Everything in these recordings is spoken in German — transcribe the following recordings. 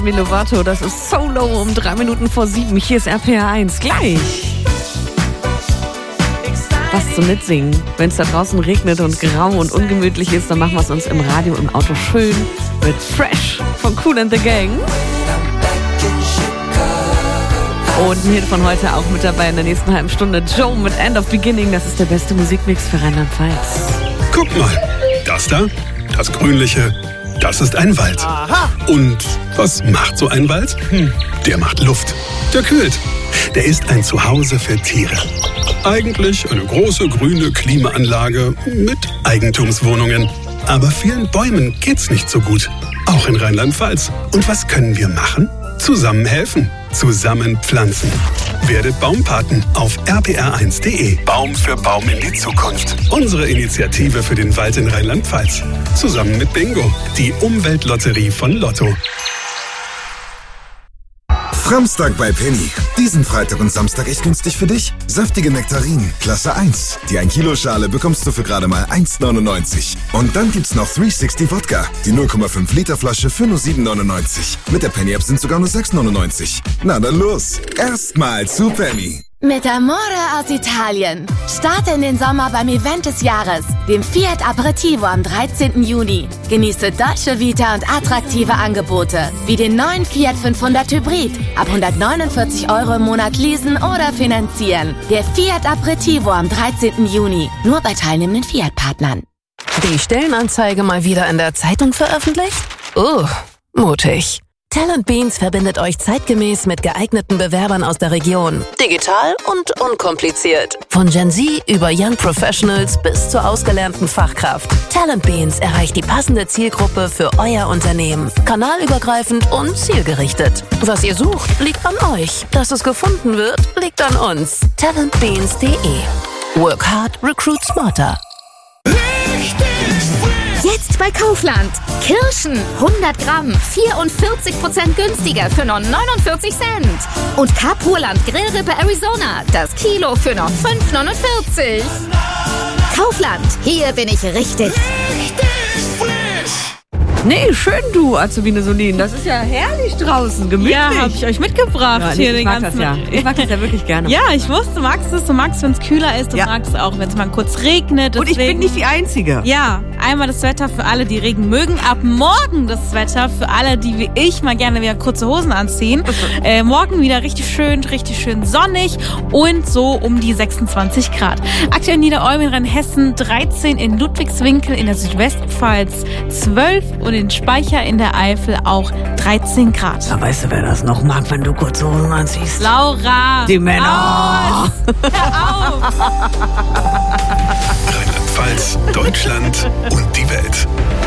Lovato, das ist Solo um 3 Minuten vor 7. Hier ist RPR 1. Gleich was zum Mitsingen. Wenn es da draußen regnet und grau und ungemütlich ist, dann machen wir es uns im Radio, im Auto schön mit Fresh von Kool and the Gang. Und ein Hit von heute auch mit dabei in der nächsten halben Stunde. Joe mit End of Beginning. Das ist der beste Musikmix für Rheinland-Pfalz. Guck mal, das da, das Grünliche, das ist ein Wald. Aha. Und was macht so ein Wald? Der macht Luft. Der kühlt. Der ist ein Zuhause für Tiere. Eigentlich eine große grüne Klimaanlage mit Eigentumswohnungen. Aber vielen Bäumen geht's nicht so gut. Auch in Rheinland-Pfalz. Und was können wir machen? Zusammen helfen. Zusammen pflanzen. Werdet Baumpaten auf rpr1.de. Baum für Baum in die Zukunft. Unsere Initiative für den Wald in Rheinland-Pfalz. Zusammen mit Bingo, die Umweltlotterie von Lotto. Framstag bei Penny. Diesen Freitag und Samstag echt günstig für dich. Saftige Nektarinen, Klasse 1. Die 1 Kilo Schale bekommst du für gerade mal 1,99. Und dann gibt's noch 360 Wodka. Die 0,5 Liter Flasche für nur 7,99. Mit der Penny App sind sogar nur 6,99. Na dann los. Erstmal zu Penny. Mit Amore aus Italien. Starte in den Sommer beim Event des Jahres, dem Fiat Aperitivo am 13. Juni. Genieße Dolce Vita und attraktive Angebote, wie den neuen Fiat 500 Hybrid. Ab 149 € im Monat leasen oder finanzieren. Der Fiat Aperitivo am 13. Juni. Nur bei teilnehmenden Fiat-Partnern. Die Stellenanzeige mal wieder in der Zeitung veröffentlicht? Mutig. Talent Beans verbindet euch zeitgemäß mit geeigneten Bewerbern aus der Region. Digital und unkompliziert. Von Gen Z über Young Professionals bis zur ausgelernten Fachkraft. Talent Beans erreicht die passende Zielgruppe für euer Unternehmen. Kanalübergreifend und zielgerichtet. Was ihr sucht, liegt an euch. Dass es gefunden wird, liegt an uns. Talentbeans.de. Work hard, recruit smarter. Jetzt bei Kaufland. Kirschen 100 Gramm, 44% günstiger für nur 49 Cent. Und Kapurland Grillrippe Arizona, das Kilo für nur 5,49. Kaufland, hier bin ich richtig. Nee, schön du, Azubine Solin. Das ist ja herrlich draußen, gemütlich. Ja, habe ich euch mitgebracht. Ja, hier ich mag das ja. Ich mag das ja wirklich gerne. Ja, ich wusste, du magst es. Du magst, wenn es kühler ist. Du magst auch, wenn es mal kurz regnet. Und ich bin nicht die Einzige. Ja, einmal das Wetter für alle, die Regen mögen. Ab morgen das Wetter für alle, die wie ich mal gerne wieder kurze Hosen anziehen. Morgen wieder richtig schön sonnig und so um die 26 Grad. Aktuell in Niederolm in Rheinhessen 13, in Ludwigswinkel in der Südwestpfalz 12 und in Speicher in der Eifel auch 13 Grad. Ja, weißt du, wer das noch mag, wenn du kurze Hosen anziehst? Laura! Die Männer! Hör auf! Rheinland-Pfalz, Deutschland und die Welt.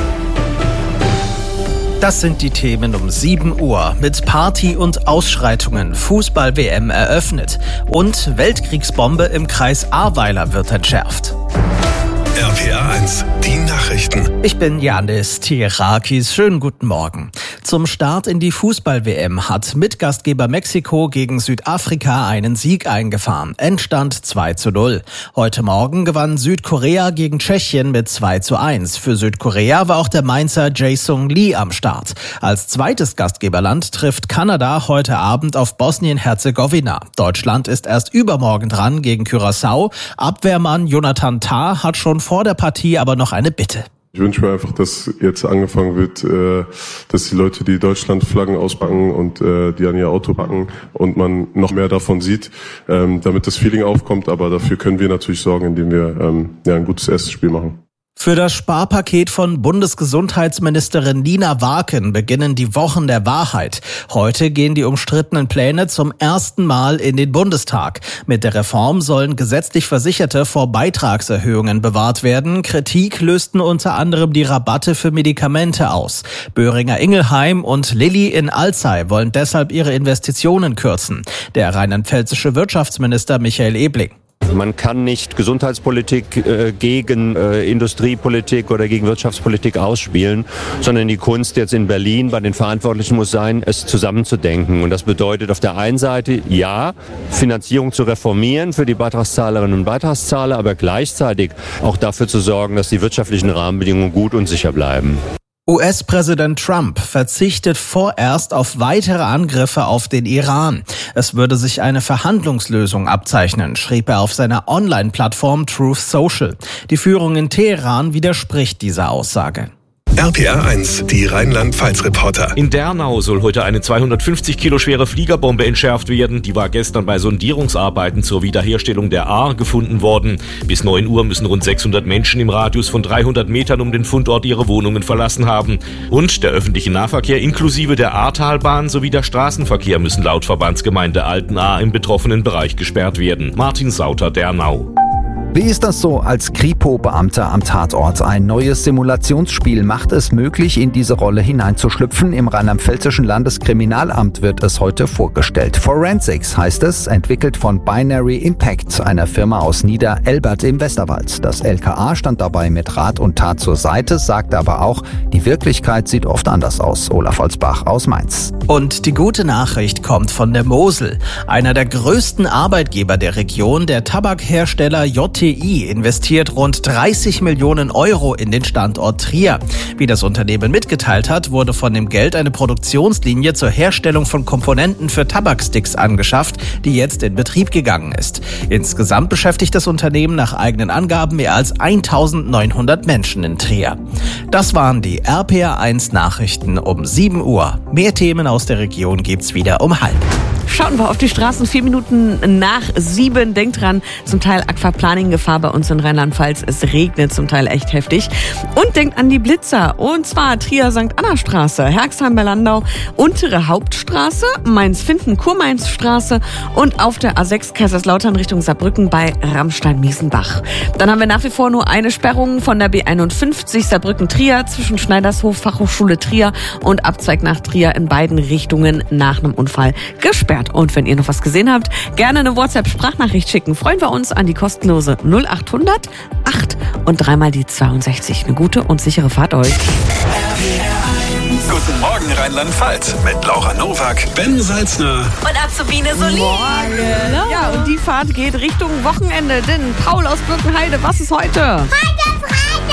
Das sind die Themen um 7 Uhr. Mit Party und Ausschreitungen Fußball-WM eröffnet. Und Weltkriegsbombe im Kreis Ahrweiler wird entschärft. RPR 1, die Nachrichten. Ich bin Janis Tierakis. Schönen guten Morgen. Zum Start in die Fußball-WM hat Mitgastgeber Mexiko gegen Südafrika einen Sieg eingefahren. Endstand 2:0. Heute Morgen gewann Südkorea gegen Tschechien mit 2:1. Für Südkorea war auch der Mainzer Jae-Sung Lee am Start. Als zweites Gastgeberland trifft Kanada heute Abend auf Bosnien-Herzegowina. Deutschland ist erst übermorgen dran gegen Curaçao. Abwehrmann Jonathan Tah hat schon vor der Partie aber noch eine Bitte. Ich wünsche mir einfach, dass jetzt angefangen wird, dass die Leute die Deutschlandflaggen auspacken und die an ihr Auto packen und man noch mehr davon sieht, damit das Feeling aufkommt. Aber dafür können wir natürlich sorgen, indem wir ein gutes erstes Spiel machen. Für das Sparpaket von Bundesgesundheitsministerin Nina Warken beginnen die Wochen der Wahrheit. Heute gehen die umstrittenen Pläne zum ersten Mal in den Bundestag. Mit der Reform sollen gesetzlich Versicherte vor Beitragserhöhungen bewahrt werden. Kritik lösten unter anderem die Rabatte für Medikamente aus. Böhringer-Ingelheim und Lilly in Alzey wollen deshalb ihre Investitionen kürzen. Der rheinland-pfälzische Wirtschaftsminister Michael Ebling. Man kann nicht Gesundheitspolitik gegen Industriepolitik oder gegen Wirtschaftspolitik ausspielen, sondern die Kunst jetzt in Berlin bei den Verantwortlichen muss sein, es zusammenzudenken. Und das bedeutet auf der einen Seite, ja, Finanzierung zu reformieren für die Beitragszahlerinnen und Beitragszahler, aber gleichzeitig auch dafür zu sorgen, dass die wirtschaftlichen Rahmenbedingungen gut und sicher bleiben. US-Präsident Trump verzichtet vorerst auf weitere Angriffe auf den Iran. Es würde sich eine Verhandlungslösung abzeichnen, schrieb er auf seiner Online-Plattform Truth Social. Die Führung in Teheran widerspricht dieser Aussage. RPR1, die Rheinland-Pfalz-Reporter. In Dernau soll heute eine 250 Kilo schwere Fliegerbombe entschärft werden. Die war gestern bei Sondierungsarbeiten zur Wiederherstellung der Ahr gefunden worden. Bis 9 Uhr müssen rund 600 Menschen im Radius von 300 Metern um den Fundort ihre Wohnungen verlassen haben. Und der öffentliche Nahverkehr inklusive der Ahrtalbahn sowie der Straßenverkehr müssen laut Verbandsgemeinde Altenahr im betroffenen Bereich gesperrt werden. Martin Sauter, Dernau. Wie ist das so als Kripo-Beamter am Tatort? Ein neues Simulationsspiel macht es möglich, in diese Rolle hineinzuschlüpfen. Im rheinland-pfälzischen Landeskriminalamt wird es heute vorgestellt. Forensics heißt es, entwickelt von Binary Impact, einer Firma aus Nieder-Elbert im Westerwald. Das LKA stand dabei mit Rat und Tat zur Seite, sagt aber auch, die Wirklichkeit sieht oft anders aus. Olaf Holzbach aus Mainz. Und die gute Nachricht kommt von der Mosel. Einer der größten Arbeitgeber der Region, der Tabakhersteller JTI, investiert rund 30 Millionen Euro in den Standort Trier. Wie das Unternehmen mitgeteilt hat, wurde von dem Geld eine Produktionslinie zur Herstellung von Komponenten für Tabaksticks angeschafft, die jetzt in Betrieb gegangen ist. Insgesamt beschäftigt das Unternehmen nach eigenen Angaben mehr als 1900 Menschen in Trier. Das waren die RPR1 Nachrichten um 7 Uhr. Mehr Themen aus der Region gibt's wieder um 6:30. Schauen wir auf die Straßen, 4 Minuten nach 7. Denkt dran, zum Teil Aquaplaning-Gefahr bei uns in Rheinland-Pfalz. Es regnet zum Teil echt heftig. Und denkt an die Blitzer. Und zwar Trier-St. Anna-Straße, Herxheim-Berlandau, Untere Hauptstraße, Mainz-Finden-Kurmainz-Straße und auf der A6 Kaiserslautern Richtung Saarbrücken bei Rammstein-Miesenbach. Dann haben wir nach wie vor nur eine Sperrung von der B51 Saarbrücken-Trier zwischen Schneidershof, Fachhochschule Trier und Abzweig nach Trier in beiden Richtungen nach einem Unfall gesperrt. Und wenn ihr noch was gesehen habt, gerne eine WhatsApp-Sprachnachricht schicken. Freuen wir uns an die kostenlose 0800 8 und 3 die 62. Eine gute und sichere Fahrt euch. Guten Morgen Rheinland-Pfalz mit Laura Nowak, Ben Salzner und Azubine Solin. Ja, und die Fahrt geht Richtung Wochenende, denn Paul aus Birkenheide, was ist heute? Heute